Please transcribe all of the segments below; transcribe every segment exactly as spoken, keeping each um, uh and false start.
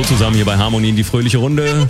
Hallo zusammen hier bei Harmonie in die fröhliche Runde.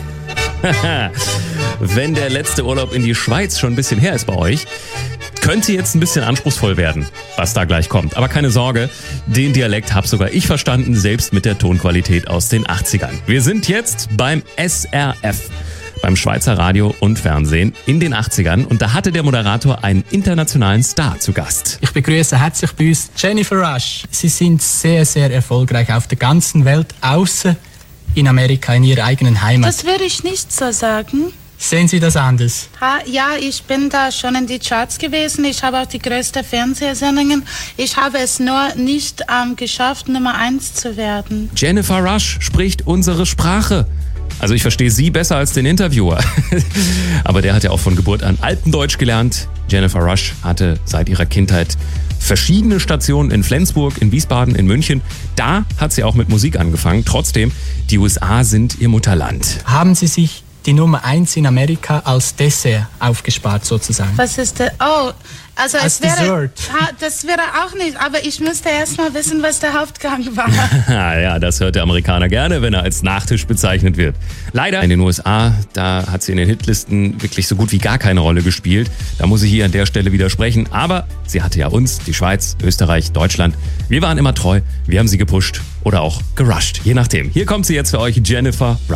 Wenn der letzte Urlaub in die Schweiz schon ein bisschen her ist bei euch, könnte jetzt ein bisschen anspruchsvoll werden, was da gleich kommt. Aber keine Sorge, den Dialekt habe sogar ich verstanden, selbst mit der Tonqualität aus den achtzigern. Wir sind jetzt beim S R F, beim Schweizer Radio und Fernsehen in den achtzigern. Und da hatte der Moderator einen internationalen Star zu Gast. Ich begrüße herzlich bei uns Jennifer Rush. Sie sind sehr, sehr erfolgreich auf der ganzen Welt, außer in Amerika, in ihrer eigenen Heimat. Das würde ich nicht so sagen. Sehen Sie das anders? Ha, ja, ich bin da schon in die Charts gewesen. Ich habe auch die größten Fernsehsendungen. Ich habe es nur nicht ähm, geschafft, Nummer eins zu werden. Jennifer Rush spricht unsere Sprache. Also ich verstehe sie besser als den Interviewer. Aber der hat ja auch von Geburt an Alpendeutsch gelernt. Jennifer Rush hatte seit ihrer Kindheit verschiedene Stationen in Flensburg, in Wiesbaden, in München. Da hat sie auch mit Musik angefangen. Trotzdem, die U S A sind ihr Mutterland. Haben Sie sich die Nummer eins in Amerika als Dessert aufgespart sozusagen? Was ist das? Oh, also als es wäre, Dessert. Ha, das wäre auch nicht, aber ich müsste erst mal wissen, was der Hauptgang war. Ja, das hört der Amerikaner gerne, wenn er als Nachtisch bezeichnet wird. Leider in den U S A, da hat sie in den Hitlisten wirklich so gut wie gar keine Rolle gespielt. Da muss ich hier an der Stelle widersprechen. Aber sie hatte ja uns, die Schweiz, Österreich, Deutschland. Wir waren immer treu, wir haben sie gepusht oder auch gerusht, je nachdem. Hier kommt sie jetzt für euch, Jennifer Rush.